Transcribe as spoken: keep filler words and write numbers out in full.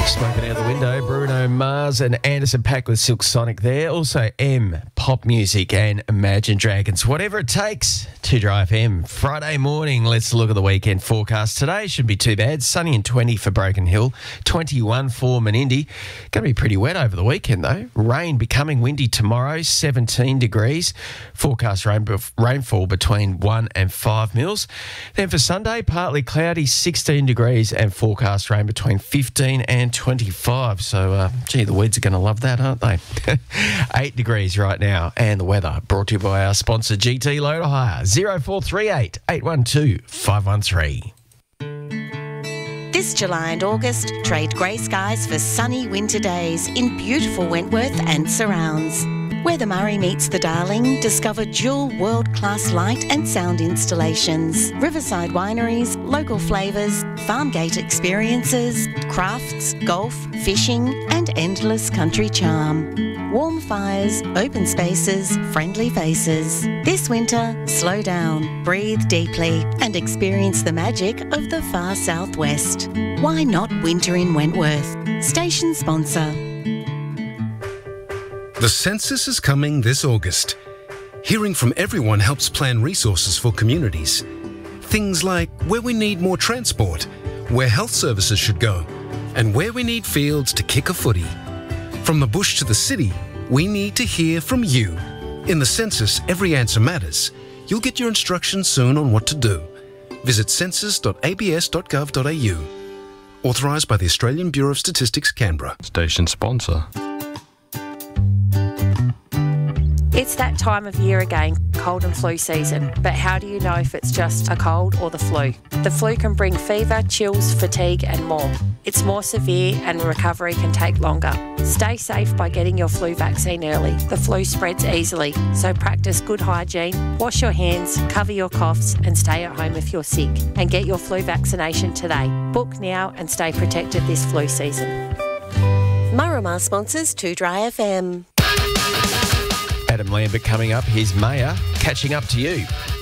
Smoking out the window, Bruno Mars and Anderson .Paak with Silk Sonic there. Also M, Pop Music and Imagine Dragons. Whatever it takes to Dry F M. Friday morning, let's look at the weekend forecast. Today shouldn't be too bad. Sunny and twenty for Broken Hill, twenty-one for Menindee. Going to be pretty wet over the weekend though. Rain becoming windy tomorrow, seventeen degrees. Forecast rain, rainfall between one and five mils. Then for Sunday, partly cloudy, sixteen degrees and forecast rain between fifteen and twenty-five. So, uh, gee, the weeds are going to love that, aren't they? Eight degrees right now. And the weather brought to you by our sponsor, G T Loader Hire, zero four three eight, eight one two, five one three. This July and August, trade grey skies for sunny winter days in beautiful Wentworth and surrounds. Where the Murray meets the Darling, discover dual world-class light and sound installations, riverside wineries, local flavours, farm gate experiences, crafts, golf, fishing and endless country charm. Warm fires, open spaces, friendly faces. This winter, slow down, breathe deeply and experience the magic of the far southwest. Why not winter in Wentworth? Station sponsor. The census is coming this August. Hearing from everyone helps plan resources for communities. Things like where we need more transport, where health services should go, and where we need fields to kick a footy. From the bush to the city, we need to hear from you. In the census, every answer matters. You'll get your instructions soon on what to do. Visit census dot a b s dot gov dot a u. Authorised by the Australian Bureau of Statistics, Canberra. Station sponsor. It's that time of year again, cold and flu season. But how do you know if it's just a cold or the flu? The flu can bring fever, chills, fatigue and more. It's more severe and recovery can take longer. Stay safe by getting your flu vaccine early. The flu spreads easily, so practice good hygiene, wash your hands, cover your coughs and stay at home if you're sick. And get your flu vaccination today. Book now and stay protected this flu season. Murramar sponsors two Dry F M. Adam Lambert coming up. Here's Maya catching up to you.